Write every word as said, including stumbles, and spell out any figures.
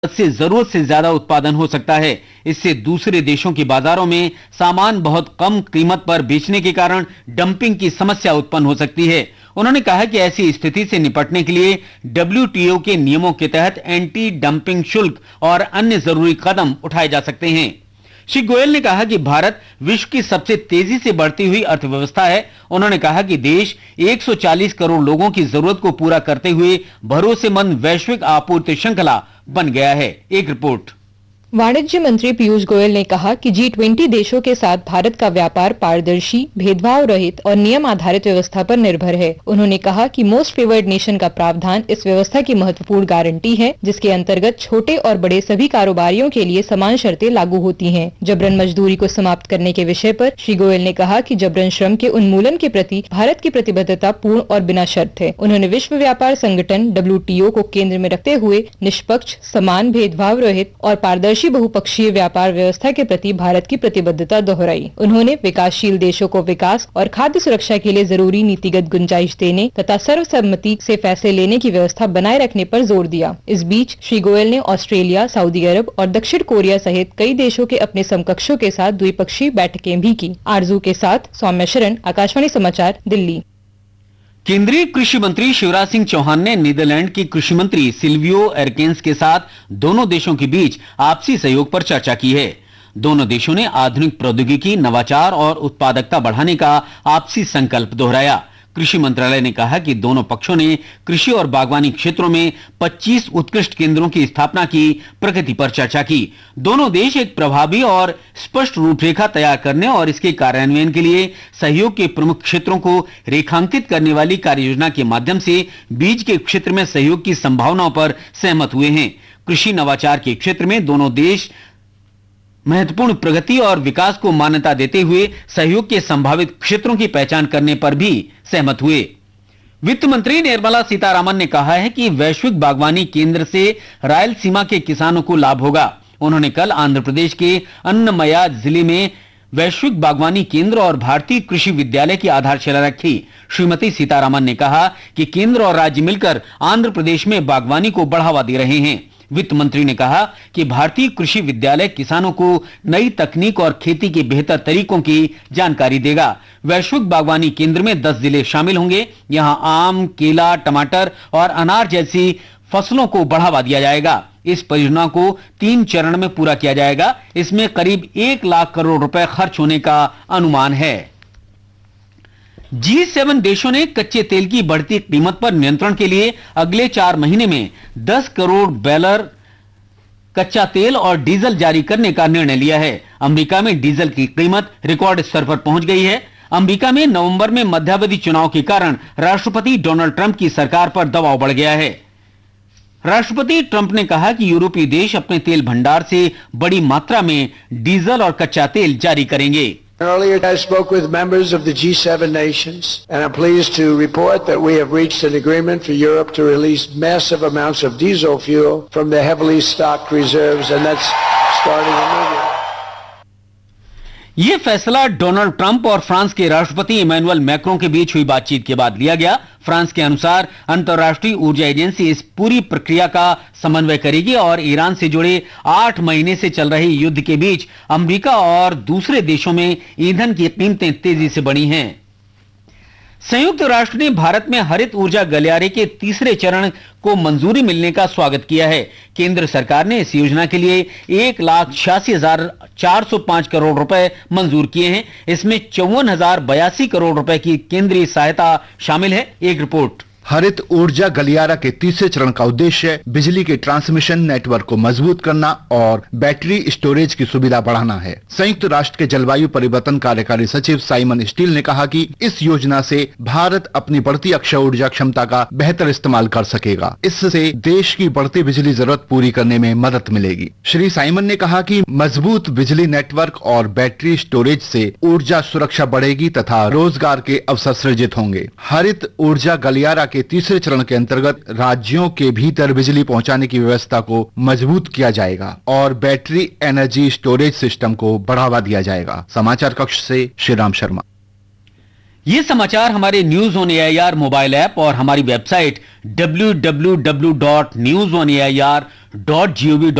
से जरूरत से ज्यादा उत्पादन हो सकता है। इससे दूसरे देशों के बाजारों में सामान बहुत कम कीमत पर बेचने के कारण डंपिंग की समस्या उत्पन्न हो सकती है। उन्होंने कहा कि ऐसी स्थिति से निपटने के लिए डब्ल्यू टी ओ के नियमों के तहत एंटी डंपिंग शुल्क और अन्य जरूरी कदम उठाए जा सकते हैं। श्री गोयल ने कहा कि भारत विश्व की सबसे तेजी से बढ़ती हुई अर्थव्यवस्था है। उन्होंने कहा कि देश एक सौ चालीस करोड़ लोगों की जरूरत को पूरा करते हुए भरोसेमंद वैश्विक आपूर्ति श्रृंखला बन गया है। एक रिपोर्ट। वाणिज्य मंत्री पीयूष गोयल ने कहा कि जी ट्वेंटी देशों के साथ भारत का व्यापार पारदर्शी, भेदभाव रहित और नियम आधारित व्यवस्था पर निर्भर है। उन्होंने कहा कि मोस्ट फेवर्ड नेशन का प्रावधान इस व्यवस्था की महत्वपूर्ण गारंटी है, जिसके अंतर्गत छोटे और बड़े सभी कारोबारियों के लिए समान शर्तें लागू होती हैं। जबरन मजदूरी को समाप्त करने के विषय पर श्री गोयल ने कहा कि जबरन श्रम के उन्मूलन के प्रति भारत की प्रतिबद्धता पूर्ण और बिना शर्त है। उन्होंने विश्व व्यापार संगठन डब्ल्यू टी ओ को केंद्र में रखते हुए निष्पक्ष, समान, भेदभाव रहित और पारदर्शी बहुपक्षीय व्यापार व्यवस्था के प्रति भारत की प्रतिबद्धता दोहराई। उन्होंने विकासशील देशों को विकास और खाद्य सुरक्षा के लिए जरूरी नीतिगत गुंजाइश देने तथा सर्वसम्मति से फैसले लेने की व्यवस्था बनाए रखने पर जोर दिया। इस बीच श्री गोयल ने ऑस्ट्रेलिया, सऊदी अरब और दक्षिण कोरिया सहित कई देशों के अपने समकक्षों के साथ द्विपक्षीय बैठकें भी की। आरजू के साथ सौम्या शरण, आकाशवाणी समाचार, दिल्ली। केंद्रीय कृषि मंत्री शिवराज सिंह चौहान ने नीदरलैंड की कृषि मंत्री सिल्वियो एरकेन्स के साथ दोनों देशों के बीच आपसी सहयोग पर चर्चा की है। दोनों देशों ने आधुनिक प्रौद्योगिकी, नवाचार और उत्पादकता बढ़ाने का आपसी संकल्प दोहराया। कृषि मंत्रालय ने कहा कि दोनों पक्षों ने कृषि और बागवानी क्षेत्रों में पच्चीस उत्कृष्ट केंद्रों की स्थापना की प्रगति पर चर्चा की। दोनों देश एक प्रभावी और स्पष्ट रूपरेखा तैयार करने और इसके कार्यान्वयन के लिए सहयोग के प्रमुख क्षेत्रों को रेखांकित करने वाली कार्ययोजना के माध्यम से बीज के क्षेत्र में सहयोग की संभावनाओं पर सहमत हुए हैं। कृषि नवाचार के क्षेत्र में दोनों देश महत्वपूर्ण प्रगति और विकास को मान्यता देते हुए सहयोग के संभावित क्षेत्रों की पहचान करने पर भी सहमत हुए। वित्त मंत्री निर्मला सीतारामन ने कहा है कि वैश्विक बागवानी केंद्र से रायलसीमा के किसानों को लाभ होगा। उन्होंने कल आंध्र प्रदेश के अन्नमया जिले में वैश्विक बागवानी केंद्र और भारतीय कृषि विद्यालय की आधारशिला रखी। श्रीमती सीतारामन ने कहा कि केंद्र और राज्य मिलकर आंध्र प्रदेश में बागवानी को बढ़ावा दे रहे हैं। वित्त मंत्री ने कहा कि भारतीय कृषि विद्यालय किसानों को नई तकनीक और खेती के बेहतर तरीकों की जानकारी देगा। वैश्विक बागवानी केंद्र में दस जिले शामिल होंगे। यहां आम, केला, टमाटर और अनार जैसी फसलों को बढ़ावा दिया जाएगा। इस परियोजना को तीन चरण में पूरा किया जाएगा। इसमें करीब एक लाख करोड़ रुपए खर्च होने का अनुमान है। जी सेवन देशों ने कच्चे तेल की बढ़ती कीमत पर नियंत्रण के लिए अगले चार महीने में दस करोड़ बैरल कच्चा तेल और डीजल जारी करने का निर्णय लिया है। अमेरिका में डीजल की कीमत रिकॉर्ड स्तर पर पहुंच गई है। अमेरिका में नवंबर में मध्यावधि चुनाव के कारण राष्ट्रपति डोनाल्ड ट्रंप की सरकार पर दबाव बढ़ गया है। राष्ट्रपति ट्रंप ने कहा कि यूरोपीय देश अपने तेल भंडार से बड़ी मात्रा में डीजल और कच्चा तेल जारी करेंगे। Earlier, I spoke with members of the G seven nations, and I'm pleased to report that we have reached an agreement for Europe to release massive amounts of diesel fuel from their heavily stocked reserves, and that's starting immediately. यह फैसला Donald Trump और France के राष्ट्रपति Emmanuel Macron के बीच हुई बातचीत के बाद लिया गया। फ्रांस के अनुसार अंतर्राष्ट्रीय ऊर्जा एजेंसी इस पूरी प्रक्रिया का समन्वय करेगी और ईरान से जुड़े आठ महीने से चल रहे युद्ध के बीच अमेरिका और दूसरे देशों में ईंधन की कीमतें तेजी से बढ़ी हैं। संयुक्त राष्ट्र ने भारत में हरित ऊर्जा गलियारे के तीसरे चरण को मंजूरी मिलने का स्वागत किया है। केंद्र सरकार ने इस योजना के लिए एक लाख छियासी हजार चार सौ पांच करोड़ रुपए मंजूर किए हैं। इसमें चौवन हजार बयासी करोड़ रुपए की केंद्रीय सहायता शामिल है। एक रिपोर्ट। हरित ऊर्जा गलियारा के तीसरे चरण का उद्देश्य बिजली के ट्रांसमिशन नेटवर्क को मजबूत करना और बैटरी स्टोरेज की सुविधा बढ़ाना है। संयुक्त राष्ट्र के जलवायु परिवर्तन कार्यकारी सचिव साइमन स्टील ने कहा कि इस योजना से भारत अपनी बढ़ती अक्षय ऊर्जा क्षमता का बेहतर इस्तेमाल कर सकेगा। इससे देश की बढ़ती बिजली जरूरत पूरी करने में मदद मिलेगी। श्री साइमन ने कहा कि मजबूत बिजली नेटवर्क और बैटरी स्टोरेज से ऊर्जा सुरक्षा बढ़ेगी तथा रोजगार के अवसर सृजित होंगे। हरित ऊर्जा गलियारा के तीसरे चरण के अंतर्गत राज्यों के भीतर बिजली पहुंचाने की व्यवस्था को मजबूत किया जाएगा और बैटरी एनर्जी स्टोरेज सिस्टम को बढ़ावा दिया जाएगा। समाचार कक्ष से श्रीराम शर्मा। ये समाचार हमारे news on AIR mobile app और हमारी website W W W dot news on A I R dot G O V